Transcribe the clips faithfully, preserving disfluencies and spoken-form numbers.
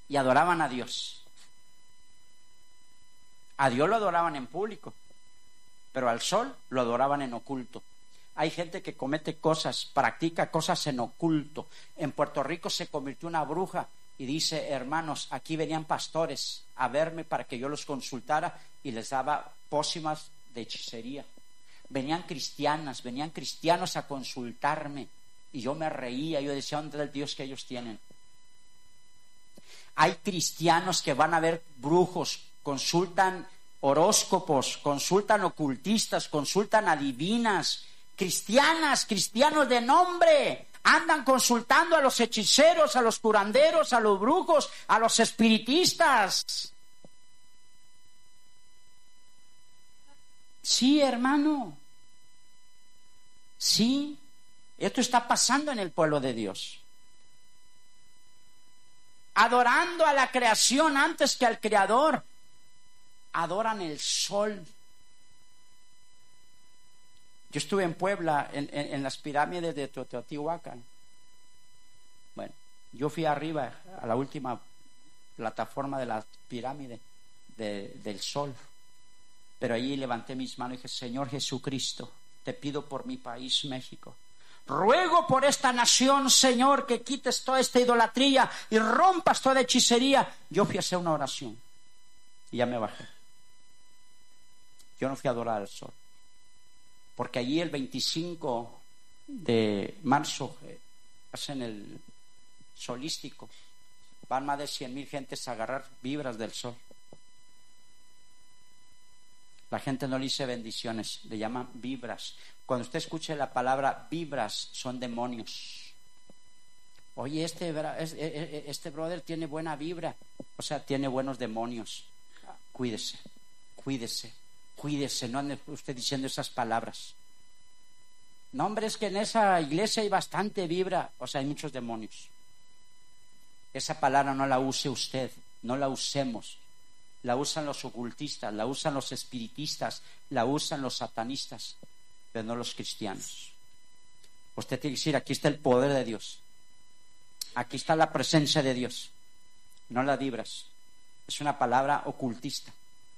y adoraban a Dios. A Dios lo adoraban en público, pero al sol lo adoraban en oculto. Hay gente que comete cosas, practica cosas en oculto. En Puerto Rico se convirtió una bruja y dice, hermanos, aquí venían pastores a verme para que yo los consultara y les daba pócimas de hechicería. Venían cristianas, venían cristianos a consultarme y yo me reía, yo decía, ¿dónde es el Dios que ellos tienen? Hay cristianos que van a ver brujos, consultan horóscopos, consultan ocultistas, consultan adivinas, cristianas, cristianos de nombre, andan consultando a los hechiceros, a los curanderos, a los brujos, a los espiritistas. Sí, hermano, sí, esto está pasando en el pueblo de Dios. Adorando a la creación antes que al Creador. Adoran el sol. Yo estuve en Puebla, en, en, en las pirámides de Teotihuacán. Bueno, yo fui arriba a la última plataforma de la pirámide de, del sol. Pero allí levanté mis manos y dije, Señor Jesucristo, te pido por mi país, México. Ruego por esta nación, Señor, que quites toda esta idolatría y rompas toda hechicería. Yo fui a hacer una oración y ya me bajé. Yo no fui a adorar al sol. Porque allí el veinticinco de marzo eh, hacen el solístico. Van más de cien mil gentes a agarrar vibras del sol. La gente no le dice bendiciones, le llaman vibras. Cuando usted escuche la palabra vibras, son demonios. Oye, este, este brother tiene buena vibra. O sea, tiene buenos demonios. Cuídese, cuídese, cuídese. No ande usted diciendo esas palabras. No, hombre, es que en esa iglesia hay bastante vibra. O sea, hay muchos demonios. Esa palabra no la use usted, no la usemos. La usan los ocultistas, la usan los espiritistas, la usan los satanistas, pero no los cristianos. Usted tiene que decir, aquí está el poder de Dios. Aquí está la presencia de Dios. No la vibras. Es una palabra ocultista.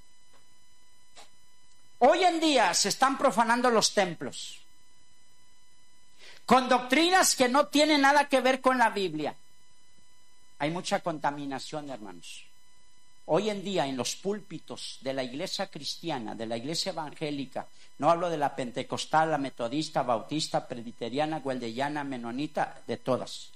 Hoy en día se están profanando los templos con doctrinas que no tienen nada que ver con la Biblia. Hay mucha contaminación, hermanos. Hoy en día en los púlpitos de la iglesia cristiana, de la iglesia evangélica, no hablo de la pentecostal, la metodista, bautista, presbiteriana, gueldeyana, menonita, de todas.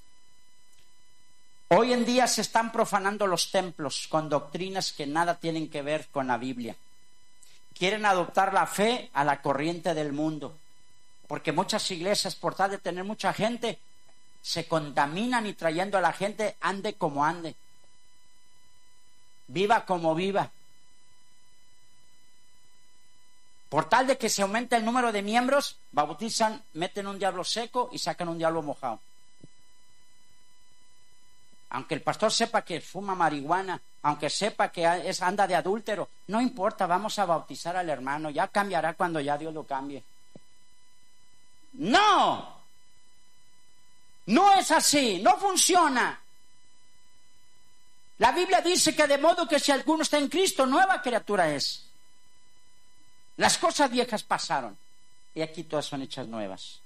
Hoy en día se están profanando los templos con doctrinas que nada tienen que ver con la Biblia. Quieren adoptar la fe a la corriente del mundo, porque muchas iglesias, por tal de tener mucha gente, se contaminan y trayendo a la gente ande como ande. Viva como viva. Por tal de que se aumente el número de miembros, bautizan, meten un diablo seco y sacan un diablo mojado. Aunque el pastor sepa que fuma marihuana, aunque sepa que es, anda de adúltero, no importa, vamos a bautizar al hermano, ya cambiará cuando ya Dios lo cambie. No, no es así, no funciona. La Biblia dice que de modo que si alguno está en Cristo, nueva criatura es. Las cosas viejas pasaron y aquí todas son hechas nuevas.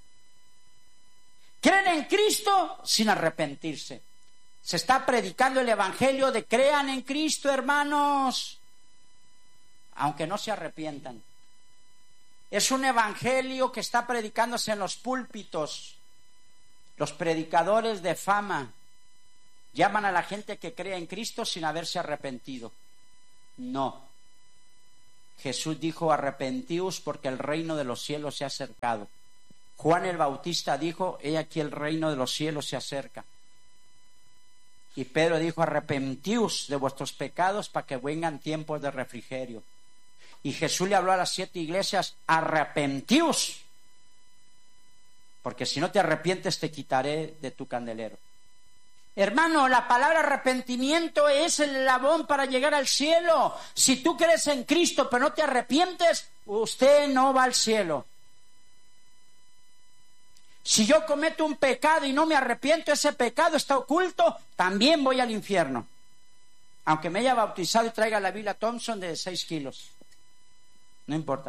Creen en Cristo sin arrepentirse. Se está predicando el evangelio de crean en Cristo, hermanos, aunque no se arrepientan. Es un evangelio que está predicándose en los púlpitos. Los predicadores de fama llaman a la gente que crea en Cristo sin haberse arrepentido. No. Jesús dijo, arrepentíos porque el reino de los cielos se ha acercado. Juan el Bautista dijo, he aquí el reino de los cielos se acerca. Y Pedro dijo, arrepentíos de vuestros pecados para que vengan tiempos de refrigerio. Y Jesús le habló a las siete iglesias, arrepentíos, porque si no te arrepientes te quitaré de tu candelero. Hermano, la palabra arrepentimiento es el eslabón para llegar al cielo. Si tú crees en Cristo pero no te arrepientes, usted no va al cielo. Si yo cometo un pecado y no me arrepiento, ese pecado está oculto, también voy al infierno. Aunque me haya bautizado y traiga la Biblia Thompson de seis kilos. No importa.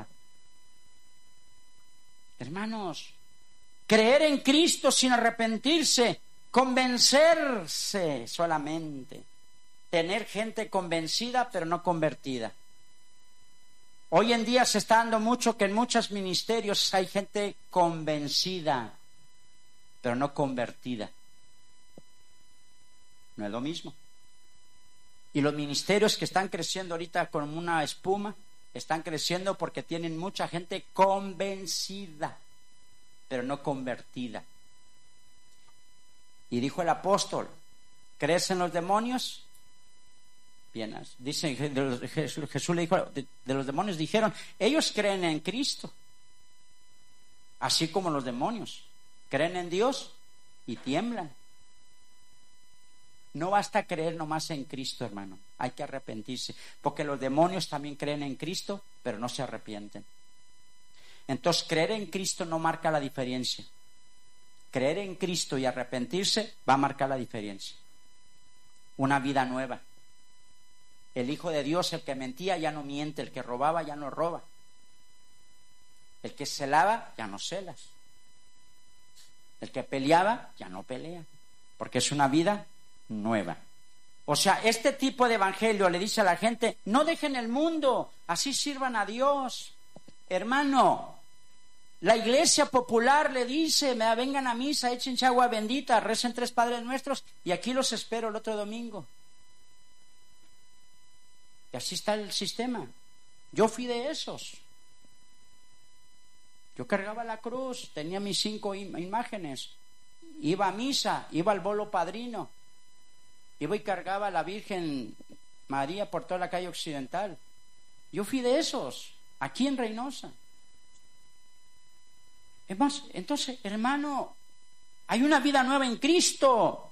Hermanos, creer en Cristo sin arrepentirse, convencerse solamente, tener gente convencida pero no convertida. Hoy en día se está dando mucho que en muchos ministerios hay gente convencida pero no convertida. No es lo mismo. Y los ministerios que están creciendo ahorita con una espuma, están creciendo porque tienen mucha gente convencida, pero no convertida. Y dijo el apóstol, ¿crees en los demonios? Bien, dice, Jesús le dijo, de, de los demonios dijeron, ellos creen en Cristo, así como los demonios. Creen en Dios y tiemblan. No basta creer nomás en Cristo, hermano. Hay que arrepentirse. Porque los demonios también creen en Cristo, pero no se arrepienten. Entonces, creer en Cristo no marca la diferencia. Creer en Cristo y arrepentirse va a marcar la diferencia. Una vida nueva. El Hijo de Dios, el que mentía, ya no miente. El que robaba, ya no roba. El que celaba, ya no celas. El que peleaba, ya no pelea. Porque es una vida nueva. O sea, este tipo de evangelio le dice a la gente, no dejen el mundo, así sirvan a Dios. Hermano, la iglesia popular le dice, vengan a misa, echen agua bendita, recen tres Padres Nuestros y aquí los espero el otro domingo. Y así está el sistema. Yo fui de esos. Yo cargaba la cruz, tenía mis cinco im- imágenes, iba a misa, iba al bolo padrino, iba y cargaba a la Virgen María por toda la calle occidental. Yo fui de esos, aquí en Reynosa. Es más, entonces, hermano, hay una vida nueva en Cristo.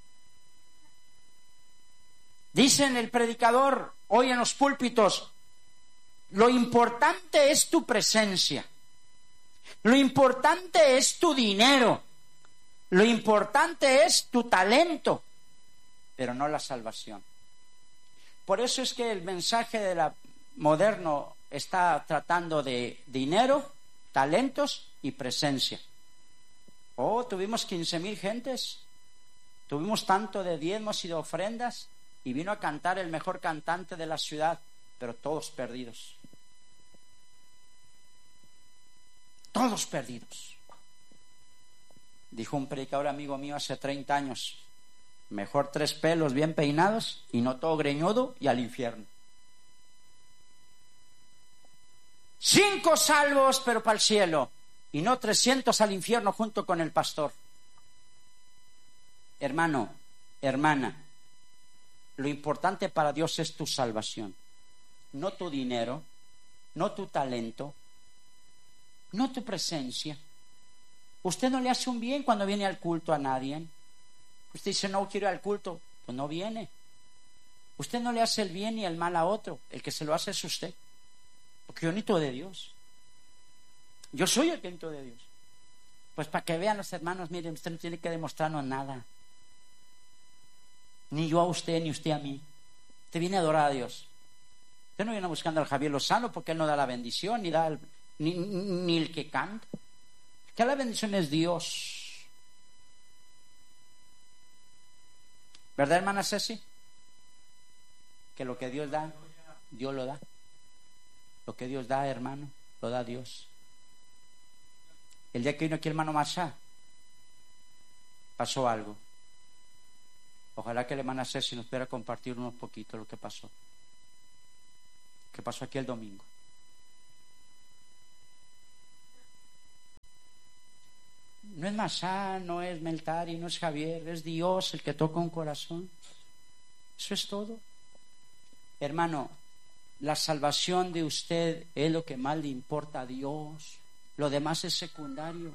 Dice el predicador hoy en los púlpitos, lo importante es tu presencia. Lo importante es tu dinero. Lo importante es tu talento, pero no la salvación. Por eso es que el mensaje de la moderno está tratando de dinero, talentos y presencia. Oh, tuvimos quince mil gentes, tuvimos tanto de diezmos y de ofrendas, y vino a cantar el mejor cantante de la ciudad, pero todos perdidos. Todos perdidos. Dijo un predicador amigo mío hace treinta años, mejor tres pelos bien peinados y no todo greñudo y al infierno. Cinco salvos pero para el cielo y no trescientos al infierno junto con el pastor. Hermano, hermana, lo importante para Dios es tu salvación, no tu dinero, no tu talento, no tu presencia. Usted no le hace un bien cuando viene al culto a nadie. Usted dice, no quiero ir al culto, pues no viene. Usted no le hace el bien ni el mal a otro, el que se lo hace es usted. Porque yo necesito de Dios. Yo soy el que necesito de Dios. Pues para que vean los hermanos, miren, usted no tiene que demostrarnos nada. Ni yo a usted, ni usted a mí. Usted viene a adorar a Dios. Usted no viene buscando al Javier Lozano porque él no da la bendición, ni da el, ni, ni el que canta. Que la bendición es Dios. ¿Verdad, hermana Ceci? Que lo que Dios da, Dios lo da. Lo que Dios da, hermano, lo da Dios. El día que vino aquí el hermano Masá, pasó algo. Ojalá que la hermana Ceci nos pudiera compartir unos poquitos lo que pasó. ¿Qué pasó aquí el domingo? No es Masá, no es Meltari, no es Javier, es Dios el que toca un corazón. Eso es todo. Hermano, la salvación de usted es lo que más le importa a Dios. Lo demás es secundario.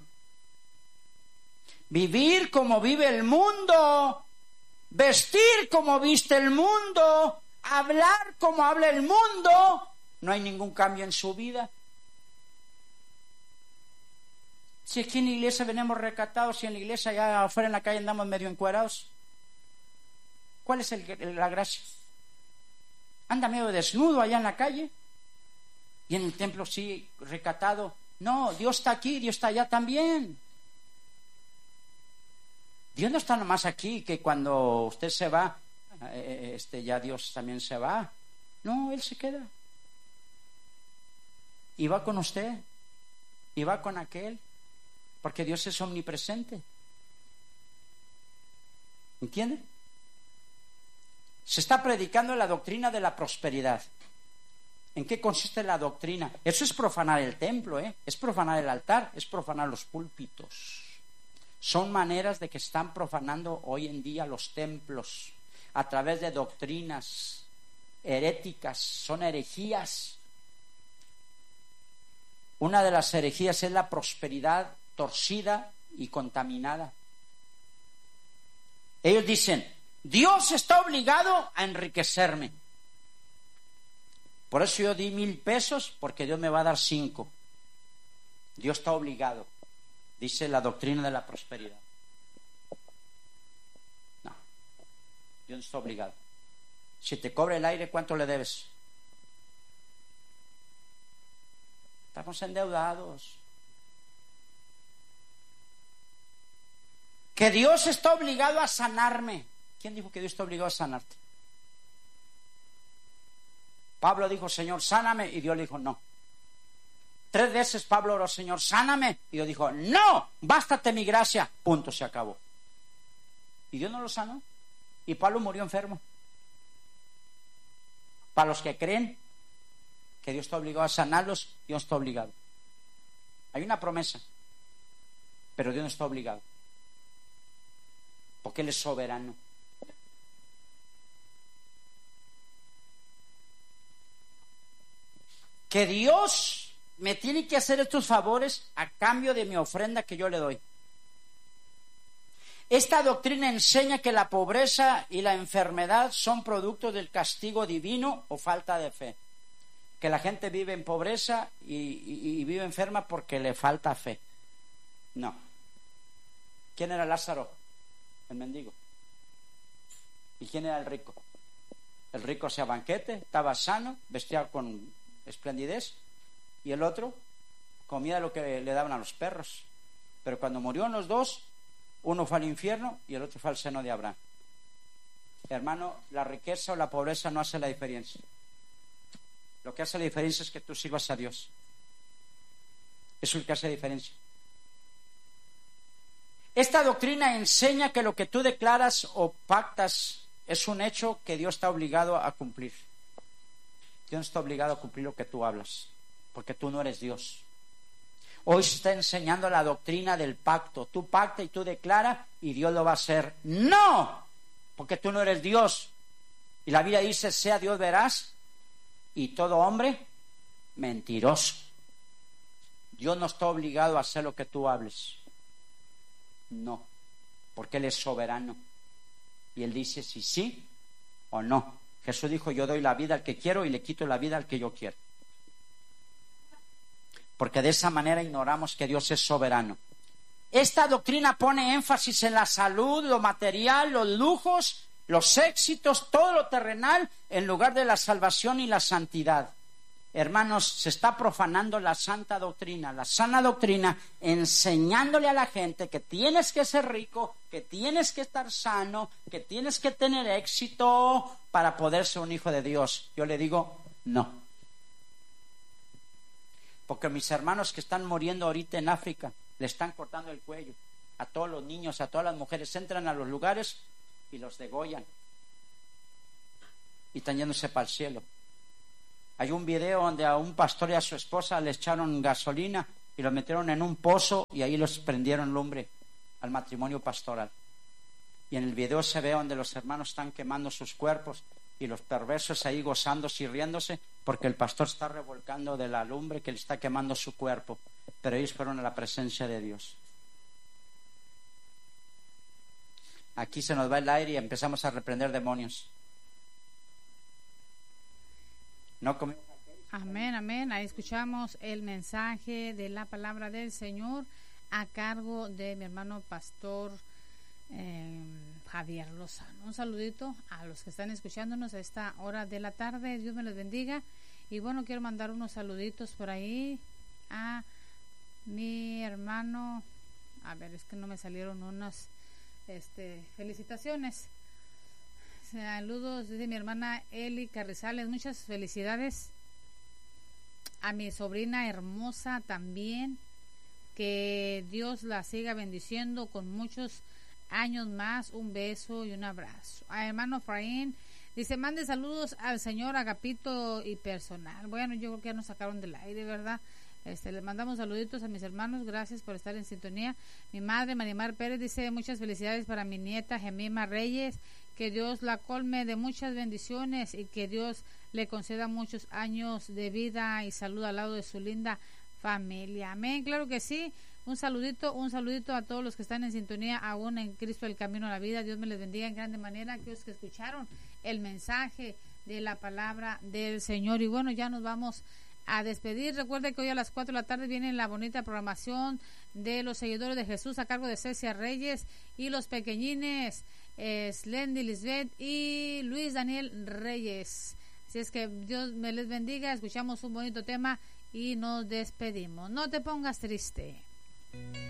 Vivir como vive el mundo, vestir como viste el mundo, hablar como habla el mundo, no hay ningún cambio en su vida. Si aquí en la iglesia venimos recatados y en la iglesia allá afuera en la calle andamos medio encuerados. ¿Cuál es el, la gracia? Anda medio desnudo allá en la calle y en el templo sí recatado. No, Dios está aquí, Dios está allá también. Dios no está nomás aquí, que cuando usted se va, este, ya Dios también se va. No, Él se queda. Y va con usted, y va con aquel, porque Dios es omnipresente. ¿Entiende? Se está predicando la doctrina de la prosperidad. ¿En qué consiste la doctrina? Eso es profanar el templo, ¿eh? Es profanar el altar, es profanar los púlpitos. Son maneras de que están profanando hoy en día los templos a través de doctrinas heréticas, son herejías. Una de las herejías es la prosperidad torcida y contaminada. Ellos dicen, Dios está obligado a enriquecerme. Por eso yo di mil pesos, porque Dios me va a dar cinco. Dios está obligado. Dice la doctrina de la prosperidad. No, Dios no está obligado. Si te cobra el aire, ¿cuánto le debes? Estamos endeudados. Que Dios está obligado a sanarme. ¿Quién dijo que Dios está obligado a sanarte? Pablo dijo, Señor, sáname, y Dios le dijo, no. Tres veces Pablo oró, Señor, sáname, y Dios dijo, no, bástate mi gracia. Punto, se acabó. Y Dios no lo sanó. Y Pablo murió enfermo. Para los que creen que Dios está obligado a sanarlos, Dios está obligado. Hay una promesa, pero Dios no está obligado. Porque Él es soberano. Que Dios me tiene que hacer estos favores a cambio de mi ofrenda que yo le doy. Esta doctrina enseña que la pobreza y la enfermedad son producto del castigo divino o falta de fe. Que la gente vive en pobreza y, y, y vive enferma porque le falta fe. No. ¿Quién era Lázaro? El mendigo. ¿Y quién era el rico? El rico hacía banquete, estaba sano, vestía con esplendidez, y el otro comía lo que le daban a los perros. Pero cuando murieron los dos, uno fue al infierno y el otro fue al seno de Abraham. Hermano, la riqueza o la pobreza no hace la diferencia. Lo que hace la diferencia es que tú sirvas a Dios. Eso es lo que hace la diferencia. Esta doctrina enseña que lo que tú declaras o pactas es un hecho que Dios está obligado a cumplir. Dios no está obligado a cumplir lo que tú hablas, porque tú no eres Dios. Hoy se está enseñando la doctrina del pacto. Tú pacta y tú declara y Dios lo va a hacer. ¡No! Porque tú no eres Dios. Y la Biblia dice, sea Dios veraz y todo hombre mentiroso. Dios no está obligado a hacer lo que tú hables. No, porque Él es soberano. Y Él dice si sí o no. Jesús dijo, yo doy la vida al que quiero y le quito la vida al que yo quiero. Porque de esa manera ignoramos que Dios es soberano. Esta doctrina pone énfasis en la salud, lo material, los lujos, los éxitos, todo lo terrenal, en lugar de la salvación y la santidad. Hermanos, se está profanando la santa doctrina, la sana doctrina, enseñándole a la gente que tienes que ser rico, que tienes que estar sano, que tienes que tener éxito para poder ser un hijo de Dios. Yo le digo, no. Porque mis hermanos que están muriendo ahorita en África, le están cortando el cuello a todos los niños, a todas las mujeres, entran a los lugares y los degollan. Y están yéndose para el cielo. Hay un video donde a un pastor y a su esposa le echaron gasolina y lo metieron en un pozo y ahí los prendieron lumbre al matrimonio pastoral. Y en el video se ve donde los hermanos están quemando sus cuerpos y los perversos ahí gozándose y riéndose porque el pastor está revolcando de la lumbre que le está quemando su cuerpo. Pero ellos fueron a la presencia de Dios. Aquí se nos va el aire y empezamos a reprender demonios. No comemos. Amén, amén. Ahí escuchamos el mensaje de la palabra del Señor. a cargo de mi hermano pastor eh, Javier Lozano. Un saludito a los que están escuchándonos a esta hora de la tarde. Dios me les bendiga. Y bueno, quiero mandar unos saluditos por ahí a mi hermano. A ver, es que no me salieron unas este, felicitaciones. Saludos desde mi hermana Eli Carrizales. Muchas felicidades a mi sobrina hermosa también. Que Dios la siga bendiciendo con muchos años más. Un beso y un abrazo. A hermano Fraín dice, mande saludos al señor Agapito y personal. Bueno, yo creo que ya nos sacaron del aire, ¿verdad? Este, les mandamos saluditos a mis hermanos, gracias por estar en sintonía. Mi madre Marimar Pérez dice, muchas felicidades para mi nieta Gemima Reyes, que Dios la colme de muchas bendiciones y que Dios le conceda muchos años de vida y salud al lado de su linda familia. Amén, claro que sí. Un saludito, un saludito a todos los que están en sintonía aún en Cristo el Camino a la Vida. Dios me les bendiga en grande manera, aquellos que escucharon el mensaje de la palabra del Señor. Y bueno, ya nos vamos a despedir. Recuerde que hoy a las cuatro de la tarde viene la bonita programación de los seguidores de Jesús a cargo de Cecia Reyes y los pequeñines eh, Slendy Lisbeth y Luis Daniel Reyes. Así es que Dios me les bendiga. Escuchamos un bonito tema y nos despedimos. No te pongas triste.